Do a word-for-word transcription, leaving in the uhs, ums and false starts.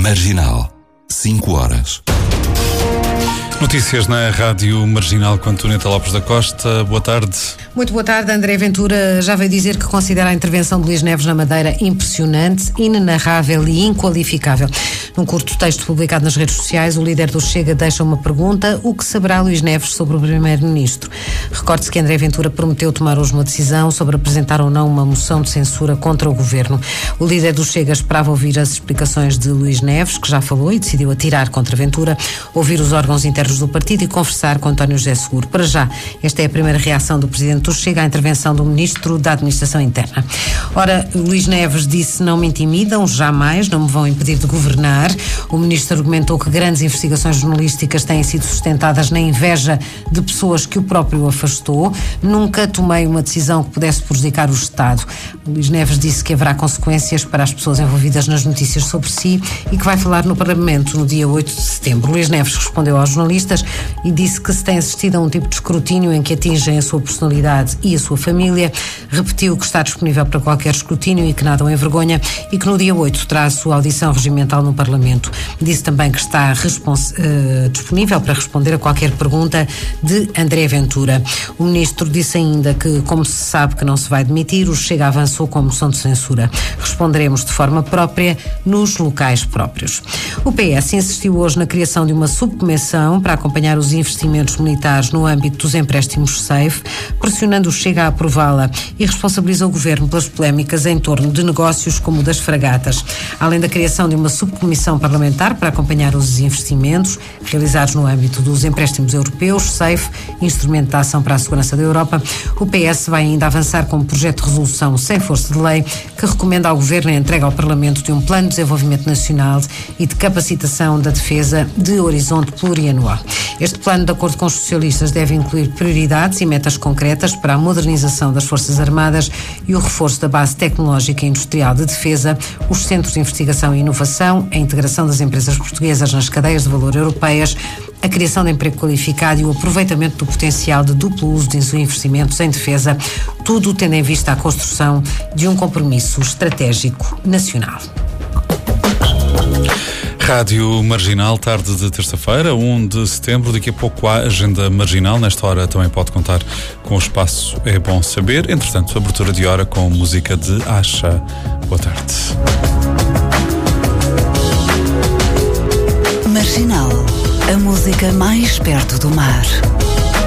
Marginal, cinco horas. Notícias na Rádio Marginal com Antonieta Lopes da Costa. Boa tarde. Muito boa tarde. André Ventura já veio dizer que considera a intervenção de Luís Neves na Madeira impressionante, inenarrável e inqualificável. Num curto texto publicado nas redes sociais, o líder do Chega deixa uma pergunta: o que saberá Luís Neves sobre o primeiro-ministro? Recorde-se que André Ventura prometeu tomar hoje uma decisão sobre apresentar ou não uma moção de censura contra o governo. O líder do Chega esperava ouvir as explicações de Luís Neves, que já falou e decidiu atirar contra Ventura, ouvir os órgãos internos do partido e conversar com António José Seguro. Para já, esta é a primeira reação do presidente do Chega à intervenção do ministro da Administração Interna. Ora, Luís Neves disse: não me intimidam, jamais, não me vão impedir de governar. O ministro argumentou que grandes investigações jornalísticas têm sido sustentadas na inveja de pessoas que o próprio afastou. Nunca tomei uma decisão que pudesse prejudicar o Estado. O Luís Neves disse que haverá consequências para as pessoas envolvidas nas notícias sobre si e que vai falar no Parlamento no dia oito de setembro. Luís Neves respondeu aos jornalistas e disse que se tem assistido a um tipo de escrutínio em que atingem a sua personalidade e a sua família. Repetiu que está disponível para qualquer escrutínio e que nada o envergonha e que no dia oito terá a sua audição regimental no Parlamento. Disse também que está respons- uh, disponível para responder a qualquer pergunta de André Ventura. O ministro disse ainda que, como se sabe que não se vai demitir, o Chega avançou com a moção de censura. Responderemos de forma própria nos locais próprios. O P S insistiu hoje na criação de uma subcomissão para acompanhar os investimentos militares no âmbito dos empréstimos SAFE, pressionando o Chega a aprová-la, e responsabiliza o governo pelas polémicas em torno de negócios como o das fragatas. Além da criação de uma subcomissão parlamentar para acompanhar os investimentos realizados no âmbito dos empréstimos europeus, SAFE, Instrumento de Ação para a Segurança da Europa, o P S vai ainda avançar com um projeto de resolução sem força de lei que recomenda ao governo a entrega ao Parlamento de um plano de desenvolvimento nacional e de capacitação da defesa de horizonte plurianual. Este plano, de acordo com os socialistas, deve incluir prioridades e metas concretas para a modernização das Forças Armadas e o reforço da base tecnológica e industrial de defesa, os centros de investigação e inovação, a integração das empresas portuguesas nas cadeias de valor europeias, a criação de emprego qualificado e o aproveitamento do potencial de duplo uso de investimentos em defesa, tudo tendo em vista a construção de um compromisso estratégico nacional. Rádio Marginal, tarde de terça-feira, um de setembro. Daqui a pouco há agenda marginal. Nesta hora também pode contar com o espaço É Bom Saber. Entretanto, abertura de hora com música de Acha. Boa tarde. Marginal, a música mais perto do mar.